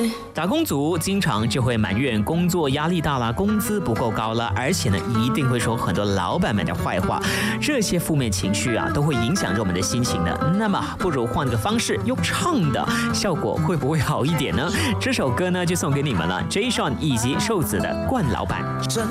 打工族经常就会埋怨工作压力大了，工资不够高了，而且呢，一定会说很多老板们的坏话。这些负面情绪啊，都会影响着我们的心情的。那么，不如换个方式，用唱的，效果会不会好一点呢？这首歌呢，就送给你们了 ，J. Sean 以及瘦子的《惯老板》。 真